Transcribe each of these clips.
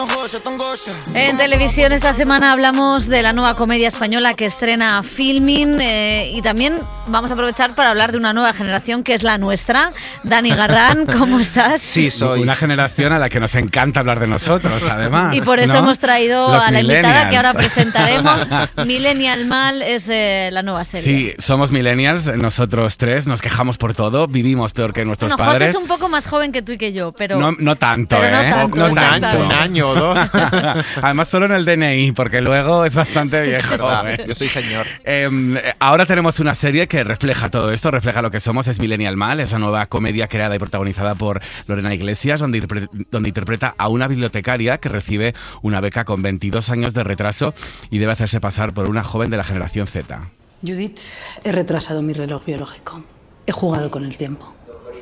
En televisión esta semana hablamos de la nueva comedia española que estrena Filmin y también vamos a aprovechar para hablar de una nueva generación que es la nuestra. Dani Garrán, ¿cómo estás? Sí, soy una generación a la que nos encanta hablar de nosotros, además. Y por eso hemos traído Los a la invitada que ahora millennials. presentaremos. Millennial Mal es la nueva serie. Sí, somos millennials, nosotros tres, nos quejamos por todo, vivimos peor que nuestros Bueno, José padres. es un poco más joven que tú y que yo, pero... No tanto, pero no ¿eh? tanto, No exactamente. tanto. Un año o dos. Además, solo en el DNI, porque luego es bastante viejo. Yo soy señor. Ahora tenemos una serie que refleja todo esto, refleja lo que somos, es Millennial Mal, es la nueva comedia creada y protagonizada por Lorena Iglesias, donde interpreta a una bibliotecaria que recibe una beca con 22 años de retraso y debe hacerse pasar por una joven de la generación Z. Judith, he retrasado mi reloj biológico. He jugado con el tiempo.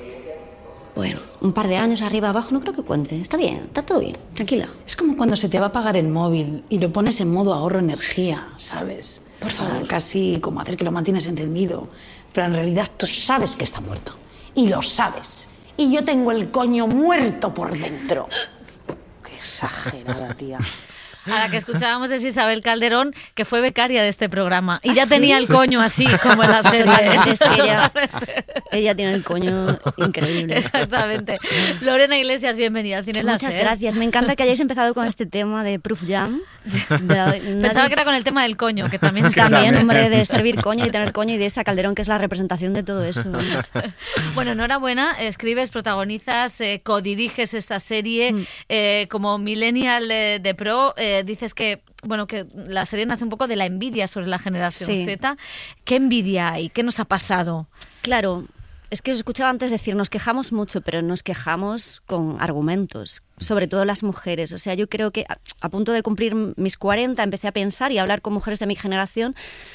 Bueno, un par de años arriba abajo no creo que cuente. Está bien, está todo bien, tranquila. Es como cuando se te va a apagar el móvil y lo pones en modo ahorro energía, ¿sabes? Por favor. Casi como hacer que lo mantienes encendido. Pero en realidad tú sabes que está muerto. Y lo sabes. Y yo tengo el coño muerto por dentro. Qué exagerada, tía. A la que escuchábamos es Isabel Calderón, que fue becaria de este programa. Y ¿Ah, ya sí? tenía el coño así, como en la serie. Totalmente, es que ella tiene el coño increíble. Exactamente. Lorena Iglesias, bienvenida a Cine Muchas Láser. gracias. Me encanta que hayáis empezado con este tema de Proof Jam. Pensaba que era con el tema del coño, que también... También, hombre, de servir coño y tener coño y de esa Calderón que es la representación de todo eso. Bueno, enhorabuena. Escribes, protagonizas, codiriges esta serie como Millennial de Pro. Dices que la serie nace un poco de la envidia sobre la generación Sí. Z. ¿Qué envidia hay? ¿Qué nos ha pasado? Claro, es que os escuchaba antes decir, nos quejamos mucho, pero nos quejamos con argumentos, sobre todo las mujeres. O sea, yo creo que a punto de cumplir mis 40 empecé a pensar y a hablar con mujeres de mi generación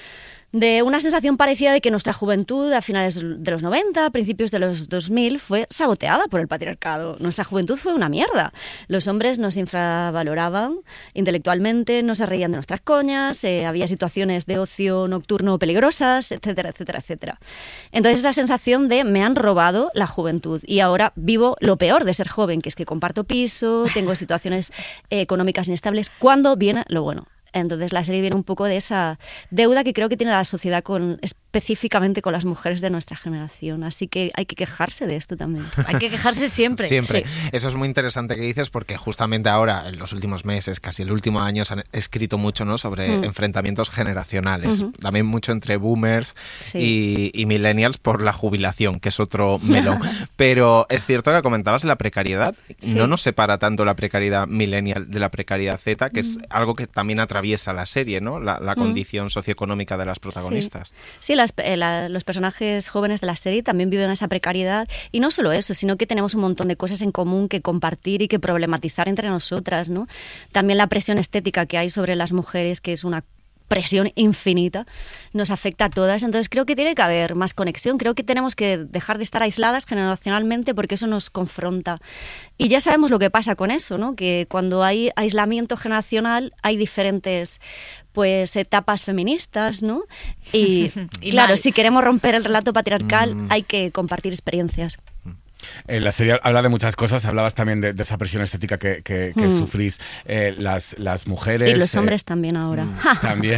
de una sensación parecida de que nuestra juventud a finales de los 90, a principios de los 2000, fue saboteada por el patriarcado. Nuestra juventud fue una mierda. Los hombres nos infravaloraban intelectualmente, no se reían de nuestras coñas, había situaciones de ocio nocturno peligrosas, etcétera, etcétera, etcétera. Entonces esa sensación de me han robado la juventud y ahora vivo lo peor de ser joven, que es que comparto piso, tengo situaciones económicas inestables. ¿Cuándo viene lo bueno? Entonces la serie viene un poco de esa deuda que creo que tiene la sociedad específicamente con las mujeres de nuestra generación. Así que hay que quejarse de esto también. Hay que quejarse siempre. Siempre. Sí. Eso es muy interesante que dices porque justamente ahora, en los últimos meses, casi el último año, se han escrito mucho, ¿no?, sobre enfrentamientos generacionales. También mucho entre boomers y millennials por la jubilación, que es otro melón. Pero es cierto que comentabas la precariedad. Sí. No nos separa tanto la precariedad millennial de la precariedad Z, que es algo que también atraviesa la serie, ¿no? La condición socioeconómica de las protagonistas. Sí, los personajes jóvenes de la serie también viven esa precariedad y no solo eso, sino que tenemos un montón de cosas en común que compartir y que problematizar entre nosotras, ¿no? También la presión estética que hay sobre las mujeres, que es una presión infinita, nos afecta a todas. Entonces creo que tiene que haber más conexión, creo que tenemos que dejar de estar aisladas generacionalmente porque eso nos confronta. Y ya sabemos lo que pasa con eso, ¿no? Que cuando hay aislamiento generacional hay diferentes etapas feministas, ¿no? Y claro, mal. si queremos romper el relato patriarcal hay que compartir experiencias. La serie habla de muchas cosas, hablabas también de esa presión estética que sufrís las mujeres. Y los hombres también ahora. También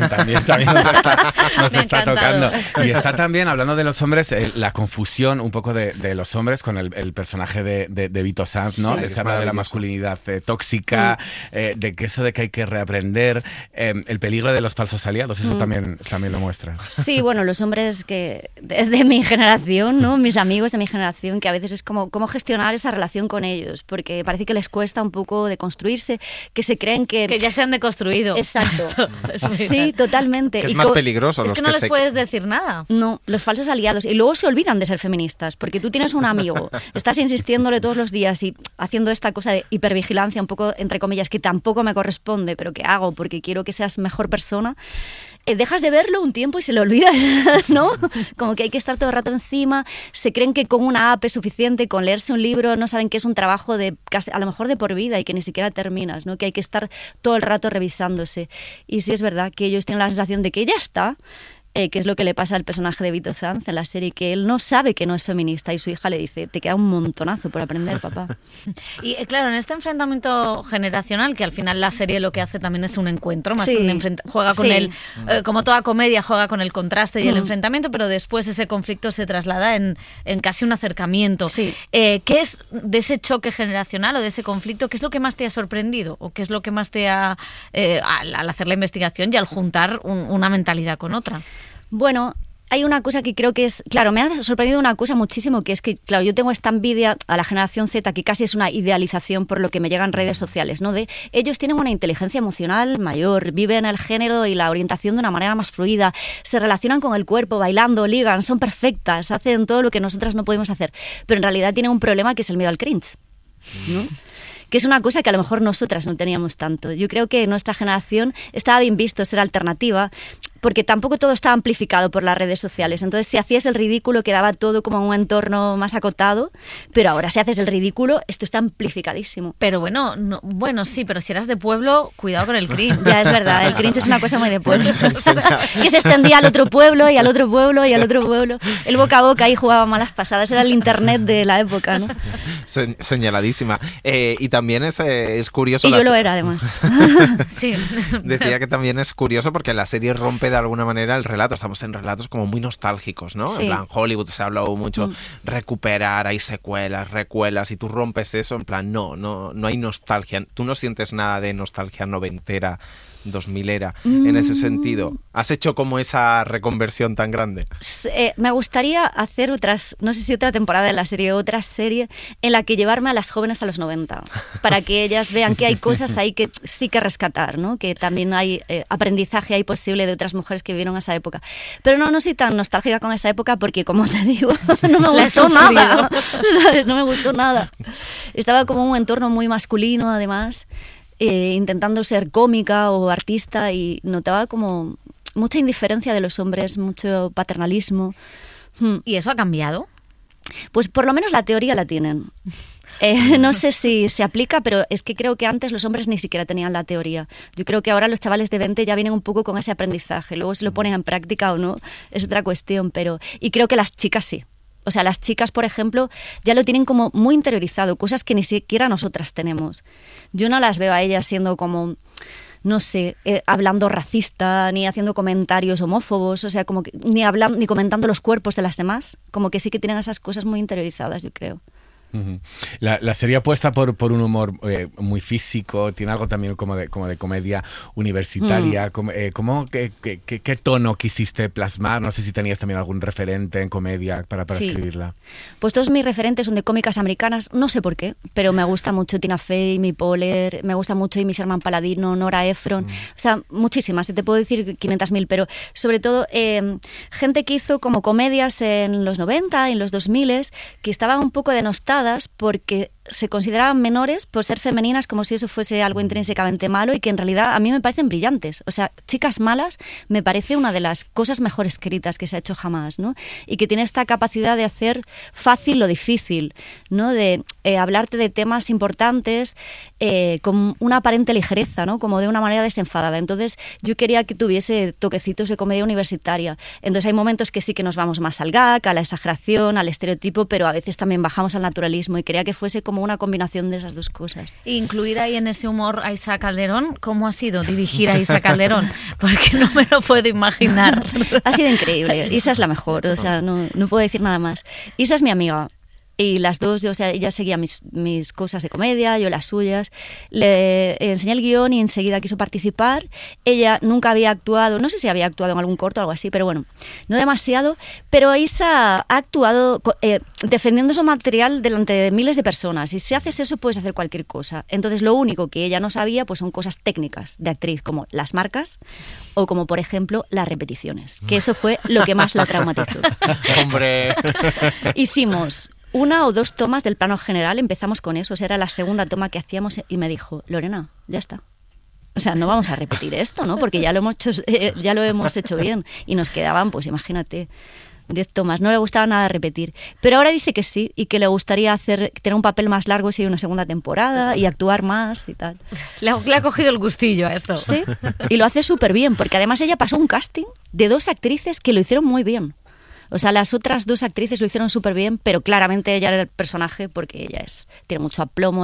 nos Me ha está encantado. tocando. Y está también, hablando de los hombres, la confusión un poco de los hombres con el personaje de Vito Sanz, ¿no? Sí, Se habla de la masculinidad tóxica, de que eso de que hay que reaprender, el peligro de los falsos aliados, eso también lo muestra. Sí, bueno, los hombres que de mi generación, ¿no? Mis amigos de mi generación, que a veces es como cómo gestionar esa relación con ellos, porque parece que les cuesta un poco deconstruirse, que se creen que ya se han deconstruido. Exacto. Es muy Sí, bien. totalmente. Que es Y más peligroso. Es los que no les se... puedes decir nada. No, los falsos aliados. Y luego se olvidan de ser feministas, porque tú tienes un amigo, estás insistiéndole todos los días y haciendo esta cosa de hipervigilancia, un poco, entre comillas, que tampoco me corresponde, pero que hago porque quiero que seas mejor persona. Dejas de verlo un tiempo y se le olvida, ¿no? Como que hay que estar todo el rato encima, se creen que con una app es suficiente, con leerse un libro, no saben que es un trabajo de casi, a lo mejor de por vida y que ni siquiera terminas, ¿no? Que hay que estar todo el rato revisándose. Y sí es verdad que ellos tienen la sensación de que ya está, que es lo que le pasa al personaje de Vito Sanz en la serie, que él no sabe que no es feminista y su hija le dice, te queda un montonazo por aprender, papá. Y claro, en este enfrentamiento generacional, que al final la serie lo que hace también es un encuentro, más que juega con él, como toda comedia, juega con el contraste y el enfrentamiento, pero después ese conflicto se traslada en casi un acercamiento. Sí. ¿Qué es de ese choque generacional o de ese conflicto, qué es lo que más te ha sorprendido o qué es lo que más te ha, al hacer la investigación y al juntar una mentalidad con otra? Bueno, hay una cosa que creo que es, claro, me ha sorprendido una cosa muchísimo, que es que, claro, yo tengo esta envidia a la generación Z, que casi es una idealización por lo que me llega en redes sociales, ¿no? De ellos tienen una inteligencia emocional mayor, viven el género y la orientación de una manera más fluida, se relacionan con el cuerpo, bailando, ligan, son perfectas, hacen todo lo que nosotras no podemos hacer, pero en realidad tienen un problema que es el miedo al cringe, ¿no? Que es una cosa que a lo mejor nosotras no teníamos tanto. Yo creo que nuestra generación estaba bien visto ser alternativa, porque tampoco todo estaba amplificado por las redes sociales. Entonces, si hacías el ridículo, quedaba todo como en un entorno más acotado, pero ahora si haces el ridículo, esto está amplificadísimo. Pero bueno, sí, pero si eras de pueblo, cuidado con el cringe. Ya, es verdad, el cringe es una cosa muy de pueblo. Que se extendía al otro pueblo y al otro pueblo y al otro pueblo. El boca a boca ahí jugaba malas pasadas, era el internet de la época, ¿no? Señaladísima. Y también es curioso... Y yo lo era, además. Sí. Decía que también es curioso porque la serie rompe de alguna manera el relato. Estamos en relatos como muy nostálgicos, ¿no? Sí. En plan, Hollywood se ha hablado mucho, recuperar, hay secuelas, recuelas, y tú rompes eso, en plan, no hay nostalgia. Tú no sientes nada de nostalgia noventera, 2000era, en ese sentido. ¿Has hecho como esa reconversión tan grande? Me gustaría hacer no sé si otra temporada de la serie o otra serie en la que llevarme a las jóvenes a los 90, para que ellas vean que hay cosas ahí que sí que rescatar, ¿no? Que también hay aprendizaje ahí posible de otras mujeres que vivieron esa época. Pero no soy tan nostálgica con esa época porque, como te digo, no me gustó nada, ¿sabes? No me gustó nada. Estaba como un entorno muy masculino, además, intentando ser cómica o artista, y notaba como mucha indiferencia de los hombres, mucho paternalismo. ¿Y eso ha cambiado? Pues por lo menos la teoría la tienen. No sé si se aplica, pero es que creo que antes los hombres ni siquiera tenían la teoría. Yo creo que ahora los chavales de 20 ya vienen un poco con ese aprendizaje. Luego si lo ponen en práctica o no es otra cuestión, y creo que las chicas sí. O sea, las chicas, por ejemplo, ya lo tienen como muy interiorizado, cosas que ni siquiera nosotras tenemos. Yo no las veo a ellas siendo como, no sé, hablando racista, ni haciendo comentarios homófobos, o sea, como que ni comentando los cuerpos de las demás, como que sí que tienen esas cosas muy interiorizadas, yo creo. La serie apuesta por un humor muy físico, tiene algo también como de comedia universitaria. ¿Qué tono quisiste plasmar? No sé si tenías también algún referente en comedia para Sí. escribirla. Pues todos mis referentes son de cómicas americanas, no sé por qué, pero me gusta mucho Tina Fey, Amy Poehler, me gusta mucho Amy Sherman Palladino, Nora Ephron, o sea, muchísimas, te puedo decir 500.000, pero sobre todo gente que hizo como comedias en los 90, en los 2000, que estaban un poco denostadas porque se consideraban menores por ser femeninas, como si eso fuese algo intrínsecamente malo, y que en realidad a mí me parecen brillantes. O sea, Chicas Malas me parece una de las cosas mejor escritas que se ha hecho jamás, ¿no? Y que tiene esta capacidad de hacer fácil lo difícil, ¿no? De hablarte de temas importantes con una aparente ligereza, ¿no? Como de una manera desenfadada. Entonces yo quería que tuviese toquecitos de comedia universitaria. Entonces hay momentos que sí que nos vamos más al gag, a la exageración, al estereotipo, pero a veces también bajamos al naturalismo, y quería que fuese como una combinación de esas dos cosas. Incluir ahí en ese humor a Isa Calderón, ¿cómo ha sido dirigir a Isa Calderón? Porque no me lo puedo imaginar. Ha sido increíble. Isa es la mejor, o sea, no puedo decir nada más. Isa es mi amiga. Y las dos, o sea, ella seguía mis cosas de comedia, yo las suyas. Le enseñé el guión y enseguida quiso participar. Ella nunca había actuado, no sé si había actuado en algún corto o algo así, pero bueno, no demasiado. Pero Isa ha actuado defendiendo su material delante de miles de personas. Y si haces eso, puedes hacer cualquier cosa. Entonces, lo único que ella no sabía pues son cosas técnicas de actriz, como las marcas o como, por ejemplo, las repeticiones. Que eso fue lo que más la traumatizó. ¡Hombre! Hicimos 1 o 2 tomas del plano general, empezamos con eso, o sea, era la segunda toma que hacíamos, y me dijo, Lorena, ya está. O sea, no vamos a repetir esto, ¿no? Porque ya lo hemos hecho bien. Y nos quedaban, pues imagínate, 10 tomas, no le gustaba nada repetir. Pero ahora dice que sí y que le gustaría tener un papel más largo si hay una segunda temporada y actuar más y tal. Le ha cogido el gustillo a esto. Sí, y lo hace súper bien, porque además ella pasó un casting de 2 actrices que lo hicieron muy bien. O sea, las otras 2 actrices lo hicieron súper bien, pero claramente ella era el personaje porque ella tiene mucho aplomo,